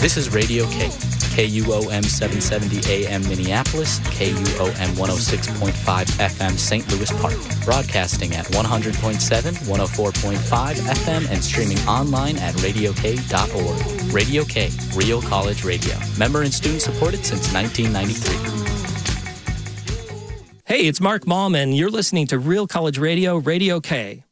This is Radio K, KUOM 770 AM Minneapolis, KUOM 106.5 FM St. Louis Park, broadcasting at 100.7, 104.5 FM, and streaming online at radiok.org. Radio K, Real College Radio. Member and student supported since 1993. Hey, it's Mark Malm, and you're listening to Real College Radio, Radio K.